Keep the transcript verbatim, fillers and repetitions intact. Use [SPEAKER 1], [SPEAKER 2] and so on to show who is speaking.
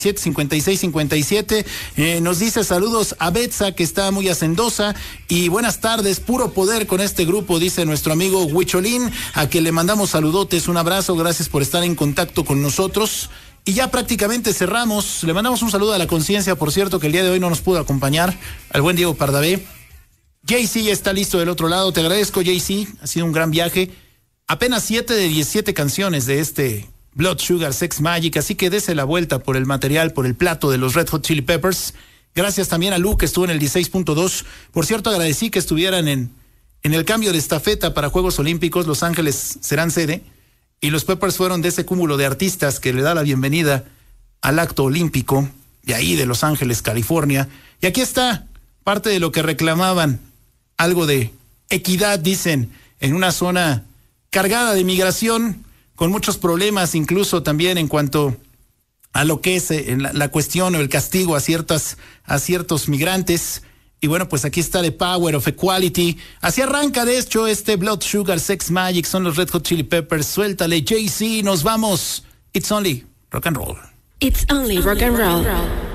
[SPEAKER 1] cincuenta y seis cincuenta y siete. Eh, nos dice saludos a Betsa, que está muy hacendosa, y buenas tardes, puro poder con este grupo, dice nuestro amigo Huicholín, a quien le mandamos saludotes, un abrazo, gracias por estar en contacto con nosotros. Y ya prácticamente cerramos. Le mandamos un saludo a la conciencia, por cierto, que el día de hoy no nos pudo acompañar, al buen Diego Pardavé. Jay-Z ya está listo del otro lado, te agradezco, Jay-Z, ha sido un gran viaje. Apenas siete de diecisiete canciones de este Blood Sugar Sex Magik, así que dese la vuelta por el material, por el plato de los Red Hot Chili Peppers. Gracias también a Lu, que estuvo en el dieciséis punto dos. Por cierto, agradecí que estuvieran en, en el cambio de estafeta para Juegos Olímpicos. Los Ángeles serán sede, y los Peppers fueron de ese cúmulo de artistas que le da la bienvenida al acto olímpico, de ahí de Los Ángeles, California. Y aquí está parte de lo que reclamaban, algo de equidad, dicen, en una zona cargada de migración, con muchos problemas, incluso también en cuanto a lo que es eh, la, la cuestión o el castigo a ciertas a ciertos migrantes. Y bueno, pues aquí está The Power of Equality. Así arranca, de hecho, este Blood Sugar Sex Magik. Son los Red Hot Chili Peppers. Suéltale, Jay-Z, nos vamos. It's only rock and roll.
[SPEAKER 2] It's only rock and roll.